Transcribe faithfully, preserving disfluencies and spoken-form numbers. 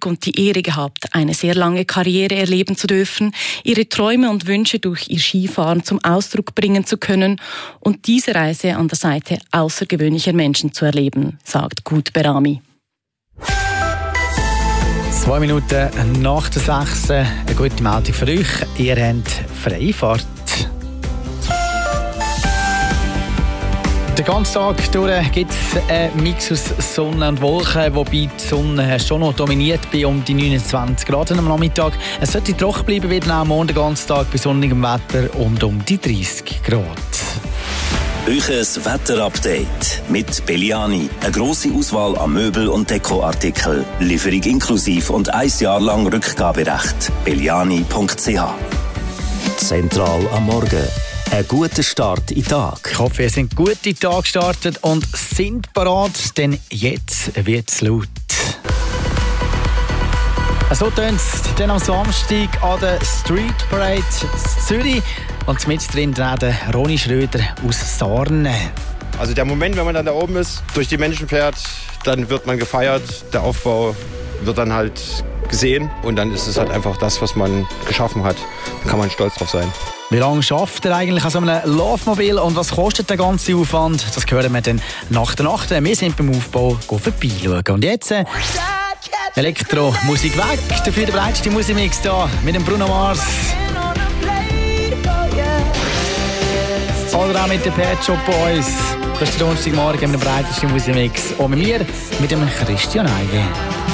Glück und die Ehre gehabt, eine sehr lange Karriere erleben zu dürfen, ihre Träume und Wünsche durch ihr Skifahren zum Ausdruck bringen zu können und diese Reise an der Seite außergewöhnlicher Menschen zu erleben, sagt Gut Berami. Zwei Minuten nach der sechs. Eine gute Meldung für euch. Ihr habt Freifahrt. Den ganzen Tag durch gibt es einen Mix aus Sonne und Wolken, wobei die Sonne schon noch dominiert bei um die neunundzwanzig Grad am Nachmittag. Es sollte trocken bleiben, wieder auch morgen den ganzen Tag bei sonnigem Wetter und um die dreißig Grad. Euches Wetterupdate mit Belliani. Eine grosse Auswahl an Möbel- und Dekoartikeln. Lieferung inklusiv und ein Jahr lang Rückgaberecht. belliani punkt c h. Zentral am Morgen. Ein guter Start in den Tag. Ich hoffe, ihr sind gut in den Tag gestartet und sind bereit, denn jetzt wird es laut. So tönt es dann am Samstag an der Street Parade in Zürich. Und mit drin reden Ronny Schröder aus Sarnen. Also der Moment, wenn man dann da oben ist, durch die Menschen fährt, dann wird man gefeiert. Der Aufbau wird dann halt gesehen. Und dann ist es halt einfach das, was man geschaffen hat. Da kann man stolz drauf sein. Wie lange schafft er eigentlich an so einem Laufmobil und was kostet der ganze Aufwand? Das hören wir dann nach der Nacht. Wir sind beim Aufbau vorbeischauen. Und jetzt äh, Elektro-Musik weg. Dafür der breiteste Musikmix hier mit dem Bruno Mars. Oder auch mit den Pet Shop Boys. Das ist der Donnerstagmorgen mit dem breitesten Musikmix. Und mit mir, mit dem Christian Eigen.